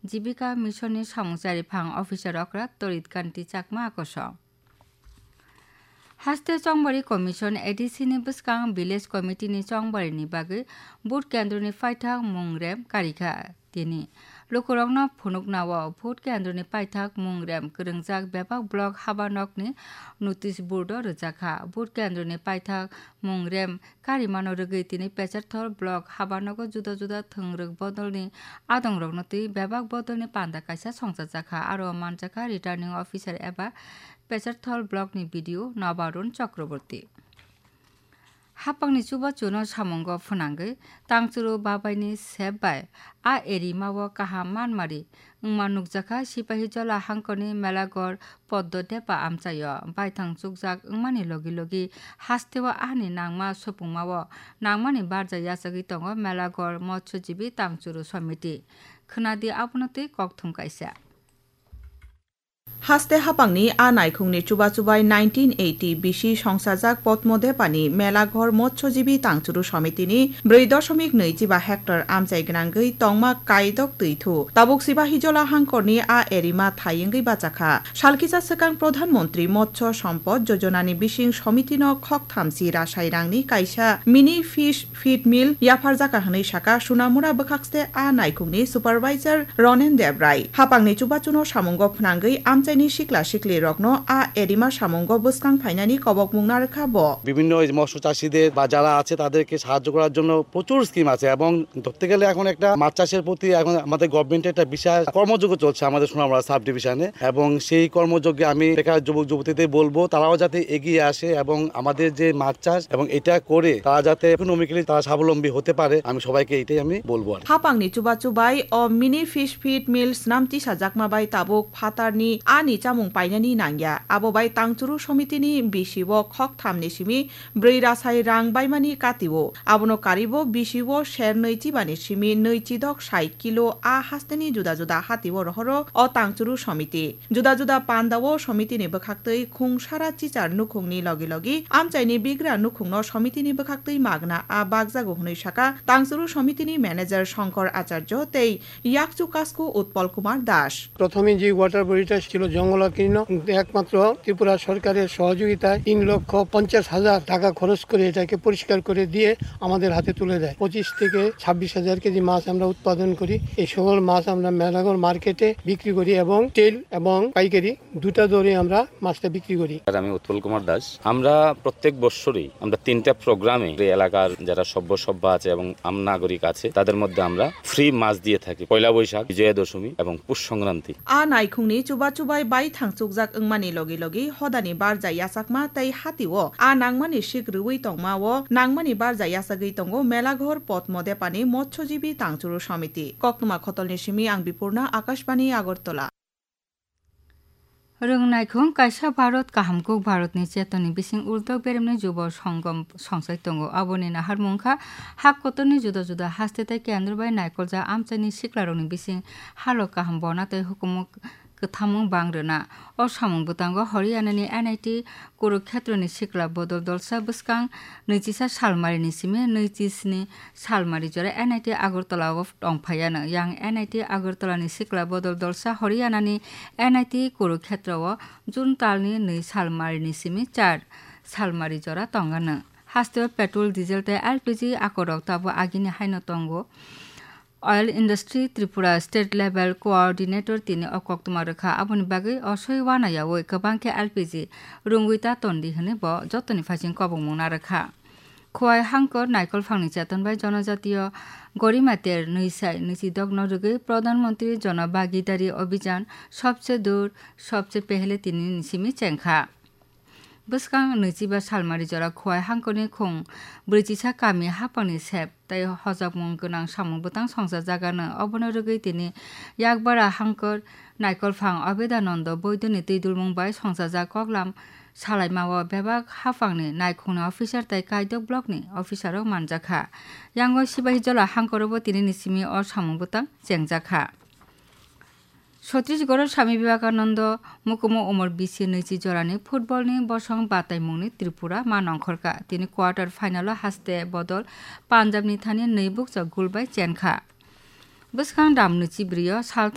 জীবিকা মিশনनि সামুচারি ফাং অফিসার অকরা তরিত কান্তি Chakma আকস হাস্তে চংবারি commission এডিসিनि বসকাং village কমিটিनि চংবারিनि बागै vote केन्द्रनि फाइथाक मुंग्रेम कारिखा तिनि लोकरंनो फुनुकनाव vote केन्द्रनि फाइथाक मुंग्रेम गोरोंजाक बेपाक block हाबानकनि notice board रोजाखा vote केन्द्रनि फाइथाक मुंग्रेम कारिमानो रगै तिनि पेचारथर ब्लक हाबानक जुदा जुदा थंरक बदलनि आदंरकनति बेपाक बदलनि पान्दा काइसा संसाजाखा आरो मानजाखा रिटार्निं अफिसार एबा पेचारथल ब्लकनि भिडिअ नबारुण चक्रवर्ती हापांनि चुबा चुनो सामंग फुनांगै तांचुरु बाबाइनि सेबबाय आ एरिमाव काहा मानमारि उमा नुकजाखा सिपाही जला हांकनि मेलागर पद्दतेपा आमचाय बायथां चुकजाक उमानि लगी लगी हास्तेवा आहनि नांमा सपुंमाव नांमानि बारजा यासगि दङ मेलागर मत्स्यजीबी तांचुरु समिति खोनादि आपनति ककथुम काइसा हास्ते हापांनि आ नायखुंनि चुबा चुबाय 1980 बिसि संसाजाक पद्मदेपानि मेलाघर मत्स्यजीबी तांचुरु समितिनि 4.25 हेक्टर आमचाय गोनांगै तंमा कायदक दैथु ताबुक सिबाही जला हांकरनि आ एरिमा थायंगै बाचाखा सालकिजा सकां प्रधानमन्त्री मत्स्य सम्पद योजनानि बिसिं समितिनो खक थामसि रासाय रांनि काइसा मिनि फिश फीड मिल याफार जाका हनै साका सुनामुरा बखाक्सते आ नायखुंनि सुपारभाइजार रनेन देवराय हापांनि चुबा चुनो सामंग फुनांगै आमचाय शिकला शिकली रग्न आ एरिमा सामंग बसकां फाइनानि कबक मुंना রেখাবো বিভিন্ন মৎস্য চাষীদের বা যারা আছে তাদেরকে সাহায্য করার জন্য প্রচুর স্কিম আছে এবং ধরতে গেলে এখন একটা মাছ চাষের প্রতি এখন আমাদের গভর্নমেন্টের একটা বিশাল কর্মযজ্ঞ চলছে আমাদের সোনামুড়া সাব ডিভিশনে এবং সেই কর্মযজ্ঞে আমি বেকার যুবক যুবতীদের বলবো তারাও যাতে এগিয়ে আসে এবং আমাদের যে মাছ চাষ এবং এটা করে তারা যাতে ইকোনমিক্যালি তারা স্বাবলম্বী হতে পারে আমি সবাইকে এটাই আমি বলবো আর হাপাংনি চুবা চুবাই ও মিনি ফিশ ফিড মিলস নামটি সাজাকমাবাই তাবুক ফাতারনি आनि चामुं पाइनानि नांगिया आबोबाय तांचुरु समितिनि बिसिबो खक थामनि सिमि 4 रासाय रां बायमानि कातिबो आबनो कारिबो बिसिबो शेर नैचिबानि सिमि नैचिदक 60 किलो आ हास्तेनि जुदा जुदा हातिबो रहरो अ तांचुरु समिति जुदा जुदा पान्दावो समितिनि बखाक्तै खुंसारा चिचार नुखुंनि लगे लगे आमचाइनि बिग्रा नुखुंनो समितिनि बखाक्तै मागना आ बागजागो हुनै साका तांचुरु समितिनि मैनेजर शंकर आचार्य तै याकचु कास्कु उत्पल कुमार दास प्रथमे जे वाटर बडिटा ছিল জঙ্গলাকীর্ণ একমাত্র ত্রিপুরা সরকারের সহযোগিতায় 3,50,000 টাকা খরচ করে এটাকে পরিষ্কার করে দিয়ে আমাদের হাতে তুলে দেয় 25 থেকে 26,000 কেজি মাছ আমরা উৎপাদন করি এই সকল মাছ আমরা মেলাঘর মার্কেটে বিক্রি করি এবং তেল এবং পাইকারি দুটা দরে আমরা মাছটা বিক্রি করি আমি উৎপল কুমার দাস আমরা প্রত্যেক বছরই আমরা 3টা প্রোগ্রামে এই এলাকার যারা সভ্য আছে এবং আম নাগরিক আছে তাদের মধ্যে আমরা ফ্রি মাছ দিয়ে থাকি পয়লা বৈশাখ বিজয়া দশমী এবং পুষ সংক্রান্তি आ नायखुंनि चुबा चुबाय बाय थांचुकजाक ओंमानि लगे लगे हदानि बारजा यासाकमा तै हातिवो आ नांमानि शिक रुवै तंगमावो नांमानि बारजा यासागै तंगो मेलाघर पद्मदेपानि मत्स्यजीबी तांचुरु समिति कक्तमा खतलनि सिमि आं बिपुर्णा आकाशबाणी आगरतला रोंनायखौ कायसा भारत काहामखौ भारतनि चेतननि बिसिं उर्दक बेरेमनि जुब संगम संसाय दङ आबनि नाहार मुंखा हाकतनि जुदा जुदा हास्तेताय केन्द्रबाय नायकलजा आमचानि सिक्लारनि बिसिं हालो काहाम बनातै हुकुम कथामुं बांग्रोना असामुं बुतांग हरियानानि एनआईटी कुरुक्षेत्रनि सिक्ला बदल दलसा बसकां 27 सालमारिनि सिमे 27 सालमारि जरा एनआईटी आगरतलाव दंफायानो यां एनआईटी आगरतलानि सिक्ला बदल दलसा हरियानानि एनआईटी कुरुक्षेत्रव जुन तालनि 2 सालमारिनि सिमे 4 सालमारि जरा तंगानो हास्तेव पेट्रोल डिजेल ते LPG आकरक Tabo आगिनि हायनो तंगो oil industry Tripura state level coordinator तिनि अकक्तमा रेखा आबनि बागै असय वानायावै गोबांखे एलपीजी रुंगुइता तन्दी हने ब जतनि फासिं कबंमुना रेखा खोय हांकर नायकल फांनि चेतनबाय जनजातीय गरिमातेर नैसाय निचिदक नरुगै प्रधानमंत्री जनभागीदारी अभियान सबसे दूर सबसे पहले तिनि निसिमि चेंखा बसकां 25 सालमारि जरा खोय हांकरनि खुं 40 कामि हापांनि सेब तै हजाबमुं गोनां सामुंबुतां संसार जागानो अबनो रुगै तिनि याकबारा हांकर नायकल फां अबेदानन्द बैदनि दैदुलमुंबाय संसार जा कगलाम सालायमाव बेबाक हाफांनि नायखुंनि अफिसार तै कायदक ब्लकनि अफिसारक मानजाखा यांगो सिबाही जला हांकरबो तिनि निसिमि अ सामुंबुतां जेंजाखा छत्तीसगढ़ स्वामी विवेकानंद मुकुमो उमर बिसि नैची जरानि फुटबलनि बसं बातायमुंनि त्रिपुरा मानंखरका तिनि क्वार्टर फाइनाल हास्ते बदल पान्जाबनि थानि 2 बुकजक गुलबाय चेनखा बसखां दाम नैची ब्रियो साल